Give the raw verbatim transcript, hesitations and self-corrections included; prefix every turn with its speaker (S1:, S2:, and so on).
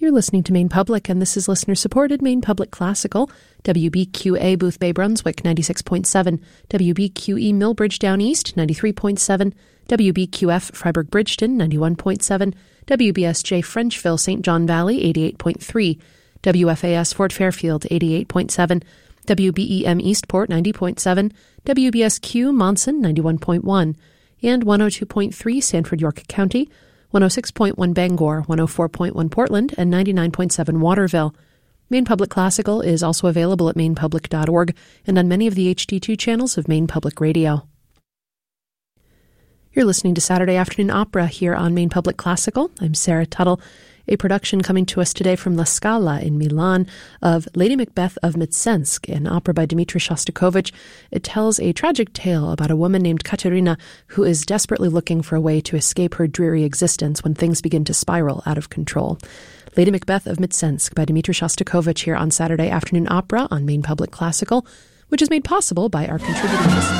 S1: You're listening to Maine Public, and this is listener-supported Maine Public Classical, W B Q A Boothbay Brunswick, ninety-six point seven, W B Q E Millbridge Down East, ninety-three point seven, W B Q F Freiburg Bridgeton, ninety-one point seven, W B S J Frenchville Saint John Valley, eighty-eight point three, W F A S Fort Fairfield, eighty-eight point seven, W B E M Eastport, ninety point seven, W B S Q Monson, ninety-one point one, and one oh two point three Sanford York County, one oh six point one Bangor, one oh four point one Portland, and ninety-nine point seven Waterville. Maine Public Classical is also available at maine public dot org and on many of the H D two channels of Maine Public Radio. You're listening to Saturday Afternoon Opera here on Maine Public Classical. I'm Sarah Tuttle. A production coming to us today from La Scala in Milan of Lady Macbeth of Mtsensk, an opera by Dmitri Shostakovich. It tells a tragic tale about a woman named Katerina who is desperately looking for a way to escape her dreary existence when things begin to spiral out of control. Lady Macbeth of Mtsensk by Dmitri Shostakovich here on Saturday Afternoon Opera on Maine Public Classical, which is made possible by our contributing listeners.